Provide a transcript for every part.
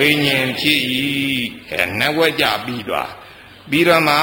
ဝိညာဉ်ဖြစ်၏နတ်ဝက်ကြပြီးတော့မှ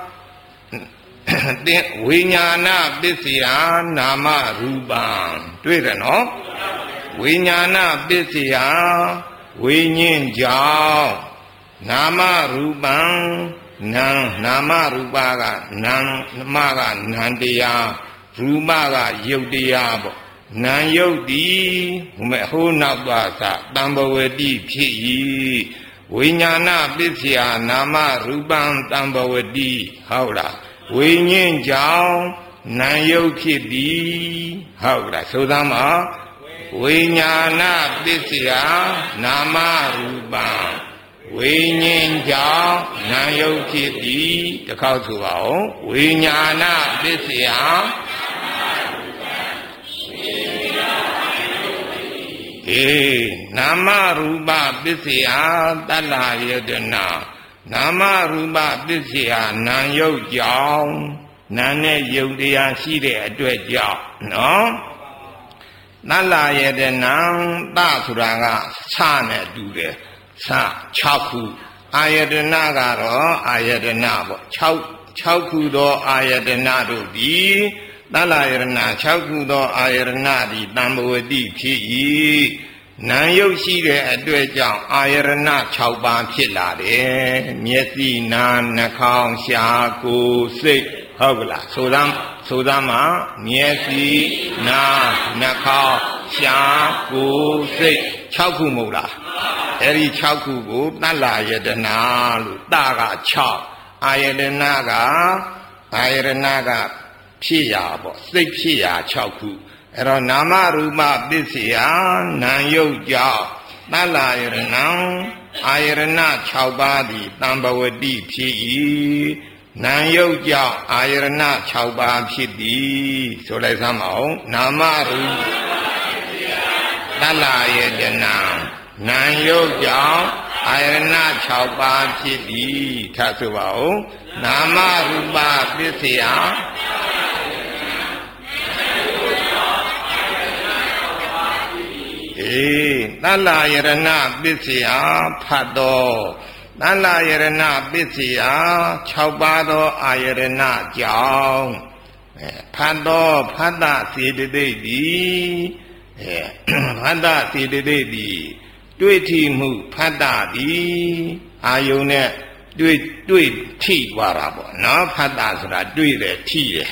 ဝိညာဏပစ္စယနာမရူပံတွေ့တယ်နော်ဝိညာဏပစ္စယဝိညာဉ်ကြောင့်နာမရူပံနာမရူပကနာမကနံတရားရူပကယုတ်တရားပေါ့နံယုတ်တိဟိုနောက်သွားသတံဘဝတိဖြစ်၏ဝိညာဏပစ္စယနာမရူပံတံဘဝတိဟုတ်လားဝိညာဉ်ကြောင့်နာယုတ်ဖြစ်သည်ဟုတ်လားဆိုသားမှာဝိညာဏပစ္စယနာမရူပံဝိညာဉ်ကြောင့်နာယုတ်ဖြစ်သည်တစ်ခေါက်ဆိုပါဦးဝိညာဏပစ္စယနာမရူပပစ္စယတတ္တယတနာနာမရူပပစ္စယနာယုတ်ကြောင့်နာနဲ့ယုတ်တရားရှိတဲ့အတွက်ကြောင့်နော်တတ္တယတနာတဆိုတာကစနဲ့တူတယ်စ6ခုအာယတနာကတော့အာယတနာပေါ့6ခုသောအာယတနာတို့သည်တတ္တယတနာ6ခုသောအာယတနာသည်တံဘဝတိဖြစ်၏နာယုတ်ရှိတဲ့အတွက်ကြောင့်အာယတနာ6ပါးဖြစ်လာတယ်မျက်စိနာနှာခေါင်းရှားကိုယ်စိတ်ဟုတ်ကလားဆိုသားမှာမျက်စိနာနှာခေါင်းရှားကိုယ်စိတ်6ခုမဟုတ်လားအဲ့ဒီ6ခုကိုတတ္တယတနာလို့တက6အာယတနာကဖြစ်ရာပေါ့စိတ်ဖြစ်ရာ6ခုအဲ့တော့နာမရူပပစ္စယနာယုတ်ကြောင့်တတ္တယတနာအာယတနာ6ပါးသည်တံဘဝတိဖြစ်၏နာယုတ်ကြောင့်အာယတနာ6ပါးဖြစ်သည်ဆိုလိုက်စမ်းပါဦးနာမရူပတတ္တယတနာနာယုတ်ကြောင့်အာယတနာ6ပါးဖြစ်သည်ထပ်ဆိုပါဦးနာမရူပပစ္စယတတ္တယရဏပစ္စယဖတ်တော်တတ္တယရဏပစ္စယ6ပါးသောအာယရဏကြောင့်ဖတ်တော်ဖတ်တစေတသိက်သည်ဖတ်တစေတသိက်သည်တွေ့ထိမှုဖတ်တသည်အာယုန်နဲ့တွေ့ထိသွားတာပေါ့နော်ဖတ်တဆိုတာတွေ့တယ်ထိတယ်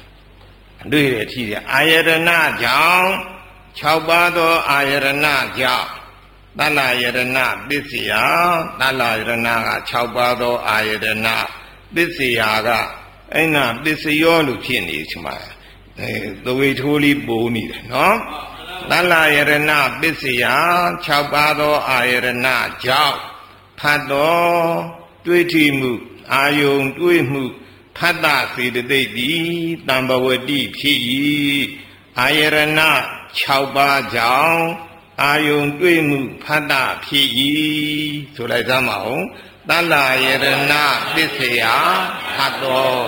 အာယရဏကြောင့်6ပါးသောအာယရဏကြောင့်တတ္တယရဏပစ္စယတတ္တယရဏက6ပါးသောအာယရဏပစ္စယကအဲ့နာပစ္စယောလို့ဖြစ်နေချင်ပါသဝေထိုးလေးပိုးနေတယ်နော်တတ္တယရဏပစ္စယ6ပါးသောအာယရဏကြောင့်ဖတ်တော်တွေ့ထိမှုအာယုံတွေ့မှုဖတ်တစေတသိက်သည်တံဘဝတိဖြစ်၏အာယရဏ6ပါးကြောင့်အာယုံတွေ့မှုဖတ်တာဖြစ်၏ဆိုလိုက်စမ်းပါဦးတတ္တယရဏပစ္စယဖတ်တော်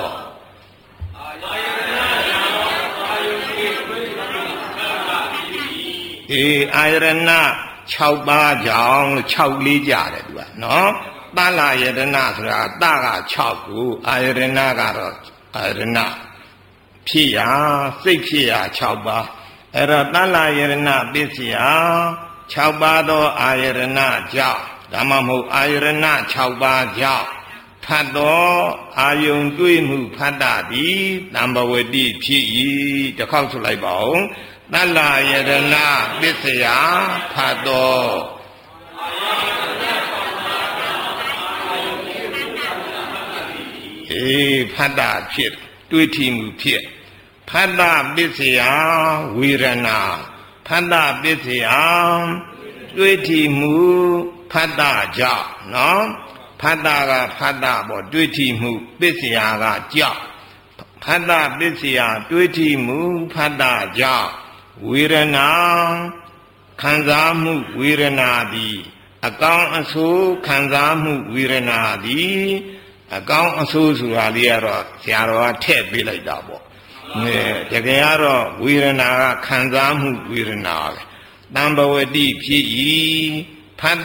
အာယရဏ6ပါးကြောင့်6လေးကြတယ်သူကနော်တတ္တယရဏဆိုတာတက6ခုအာယရဏကတော့အာယရဏဖြစ်ရာစိတ်ဖြစ်ရာ6ပါးအဲ့တော့တတ္တယရဏပစ္စယ6ပါးသောအာယရဏကြောင့်ဒါမှမဟုတ်အာယရဏ6ပါးကြောင့်ဖတ်တော်အာယုံတွေ့မှုဖတ်တာသည်တံဘဝတိဖြစ်၏တစ်ခေါက်ဆိုလိုက်ပါဦးတတ္တယရဏပစ္စယဖတ်တော်ဖတ်တာဖြစ်တွေ့ထိမှုဖြစ်ဖတ်တာပစ္စယဝေရဏဖတ်တာပစ္စယတွေ့ထိမှုဖတ်တာကြောင့်နော်ဖတ်တာကဖတ်တာပေါ့တွေ့ထိမှုပစ္စယကကြောင့်ဖတ်တာပစ္စယတွေ့ထိမှုဖတ်တာကြောင့်ဝေရဏခံစားမှုဝေရဏသည်အကောင်းအဆိုးခံစားမှုဝေရဏသည်အကောင်းအဆိုးဆိုတာလေးကတော့ဆရာတော်ကထည့်ပေးလိုက်တာပေါ့တကယ်ကတော့ဝေဒနာကခံစားမှုဝေဒနာပဲတံဘဝတိဖြစ်၏ဖတ်